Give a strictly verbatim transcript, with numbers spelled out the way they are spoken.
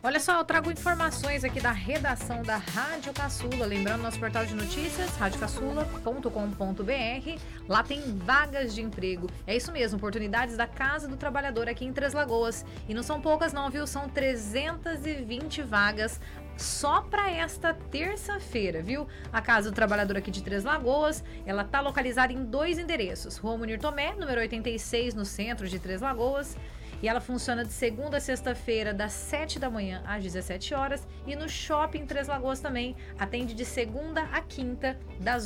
Olha só, eu trago informações aqui da redação da Rádio Caçula. Lembrando, nosso portal de notícias, rádio caçula ponto com ponto b r. Lá tem vagas de emprego. É isso mesmo, oportunidades da Casa do Trabalhador aqui em Três Lagoas. E não são poucas não, viu? São trezentas e vinte vagas só para esta terça-feira, viu? A Casa do Trabalhador aqui de Três Lagoas, ela tá localizada em dois endereços. Rua Munir Tomé, número oitenta e seis, no centro de Três Lagoas. E ela funciona de segunda a sexta-feira, das sete da manhã às dezessete horas. E no Shopping Três Lagoas também, atende de segunda a quinta, das